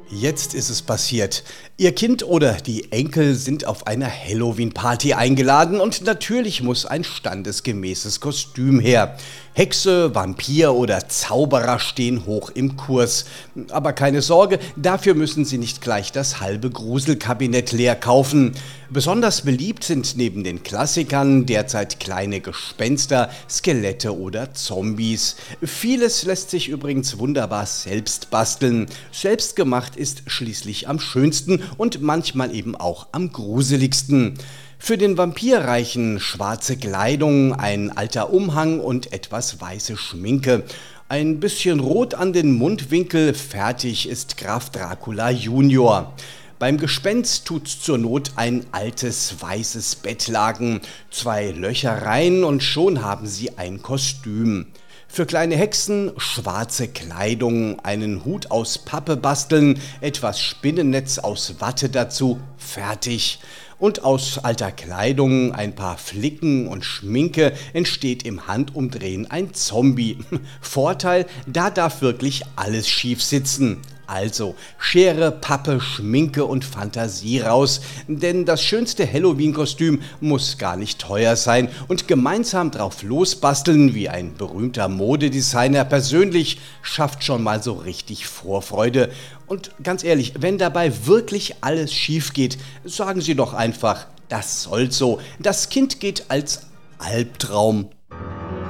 Jetzt ist es passiert. Ihr Kind oder die Enkel sind auf einer Halloween-Party eingeladen und natürlich muss ein standesgemäßes Kostüm her. Hexe, Vampir oder Zauberer stehen hoch im Kurs. Aber keine Sorge, dafür müssen Sie nicht gleich das halbe Gruselkabinett leer kaufen. Besonders beliebt sind neben den Klassikern derzeit kleine Gespenster, Skelette oder Zombies. Vieles lässt sich übrigens wunderbar selbst basteln. Selbstgemacht ist schließlich am schönsten und manchmal eben auch am gruseligsten. Für den Vampir reichen schwarze Kleidung, ein alter Umhang und etwas weiße Schminke. Ein bisschen Rot an den Mundwinkel, fertig ist Graf Dracula Junior. Beim Gespenst tut's zur Not ein altes weißes Bettlaken, 2 Löcher rein und schon haben Sie ein Kostüm. Für kleine Hexen schwarze Kleidung, einen Hut aus Pappe basteln, etwas Spinnennetz aus Watte dazu, fertig. Und aus alter Kleidung, ein paar Flicken und Schminke entsteht im Handumdrehen ein Zombie. Vorteil, da darf wirklich alles schief sitzen. Also Schere, Pappe, Schminke und Fantasie raus, denn das schönste Halloween-Kostüm muss gar nicht teuer sein und gemeinsam drauf losbasteln, wie ein berühmter Modedesigner persönlich, schafft schon mal so richtig Vorfreude. Und ganz ehrlich, wenn dabei wirklich alles schief geht, sagen Sie doch einfach, das soll so. Das Kind geht als Albtraum